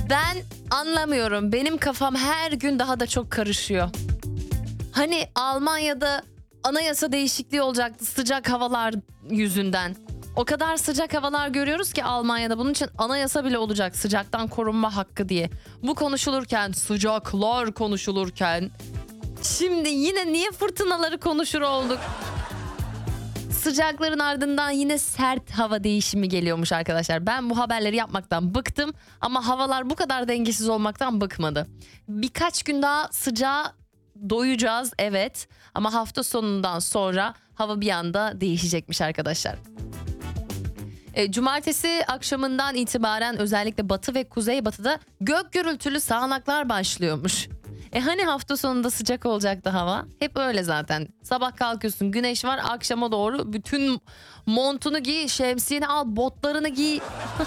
Ben anlamıyorum. Benim kafam her gün daha da çok karışıyor. Hani Almanya'da anayasa değişikliği olacaktı sıcak havalar yüzünden. O kadar sıcak havalar görüyoruz ki Almanya'da, bunun için anayasa bile olacak, sıcaktan korunma hakkı diye. Bu konuşulurken, sıcaklar konuşulurken, şimdi yine niye fırtınaları konuşur olduk? Sıcakların ardından yine sert hava değişimi geliyormuş arkadaşlar. Ben bu haberleri yapmaktan bıktım ama havalar bu kadar dengesiz olmaktan bıkmadı. Birkaç gün daha sıcağa doyacağız, evet, ama hafta sonundan sonra hava bir anda değişecekmiş arkadaşlar. Cumartesi akşamından itibaren özellikle batı ve kuzeybatıda gök gürültülü sağanaklar başlıyormuş. Hani hafta sonunda sıcak olacaktı hava? Hep öyle zaten. Sabah kalkıyorsun, güneş var, akşama doğru bütün montunu giy, şemsiyeni al, botlarını giy.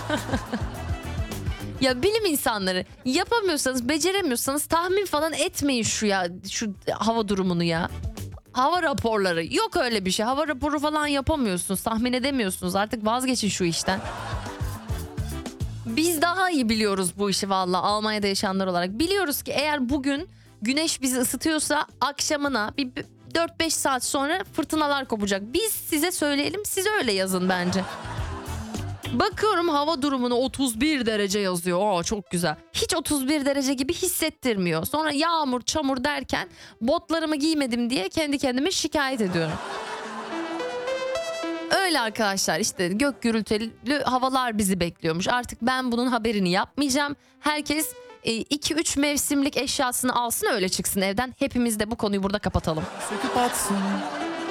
Ya bilim insanları, yapamıyorsanız, beceremiyorsanız tahmin falan etmeyin şu hava durumunu ya. Hava raporları yok, öyle bir şey. Hava raporu falan yapamıyorsunuz, tahmin edemiyorsunuz. Artık vazgeçin şu işten. Biz daha iyi biliyoruz bu işi valla, Almanya'da yaşayanlar olarak. Biliyoruz ki eğer bugün güneş bizi ısıtıyorsa akşamına bir 4-5 saat sonra fırtınalar kopacak. Biz size söyleyelim, siz öyle yazın bence. Bakıyorum hava durumunu 31 derece yazıyor. Çok güzel. Hiç 31 derece gibi hissettirmiyor. Sonra yağmur, çamur derken botlarımı giymedim diye kendi kendime şikayet ediyorum. Öyle arkadaşlar, işte gök gürültülü havalar bizi bekliyormuş. Artık ben bunun haberini yapmayacağım. Herkes 2-3 mevsimlik eşyasını alsın, öyle çıksın evden. Hepimiz de bu konuyu burada kapatalım. Söküp atsın.